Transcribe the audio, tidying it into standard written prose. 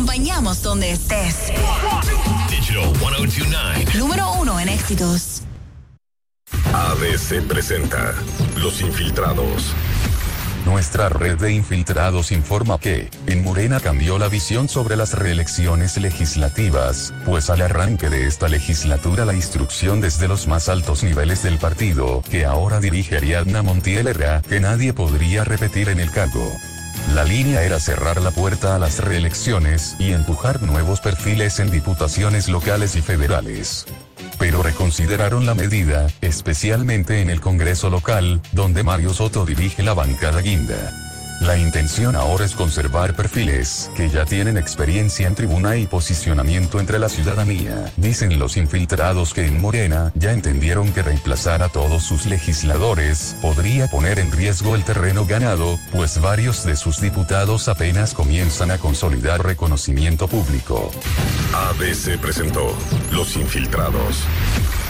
acompañamos donde estés. Digital 1029. Número 1 en éxitos. ABC presenta Los Infiltrados. Nuestra red de infiltrados informa que, en Morena cambió la visión sobre las reelecciones legislativas, pues al arranque de esta legislatura la instrucción desde los más altos niveles del partido, que ahora dirige Ariadna Montiel, era que nadie podría repetir en el cargo. La línea era cerrar la puerta a las reelecciones y empujar nuevos perfiles en diputaciones locales y federales. Pero reconsideraron la medida, especialmente en el Congreso local, donde Mario Soto dirige la bancada guinda. La intención ahora es conservar perfiles que ya tienen experiencia en tribuna y posicionamiento entre la ciudadanía. Dicen los infiltrados que en Morena ya entendieron que reemplazar a todos sus legisladores podría poner en riesgo el terreno ganado, pues varios de sus diputados apenas comienzan a consolidar reconocimiento público. ABC presentó Los Infiltrados.